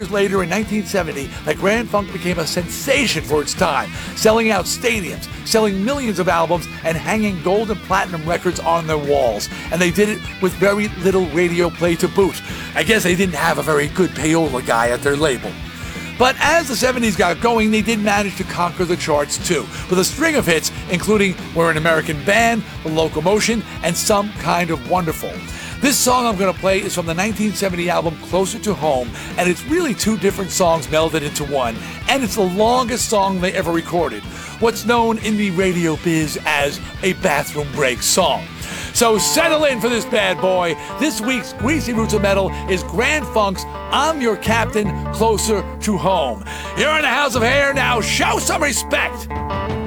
years later, in 1970, that Grand Funk became a sensation for its time, selling out stadiums, selling millions of albums, and hanging gold and platinum records on their walls. And they did it with very little radio play to boot. I guess they didn't have a very good payola guy at their label. But as the 70s got going, they did manage to conquer the charts too, with a string of hits, including We're an American Band, The Locomotion, and Some Kind of Wonderful. This song I'm going to play is from the 1970 album Closer to Home, and it's really two different songs melded into one, and it's the longest song they ever recorded, what's known in the radio biz as a bathroom break song. So settle in for this bad boy. This week's Greasy Roots of Metal is Grand Funk's I'm Your Captain, Closer to Home. You're in the House of Hair, now show some respect.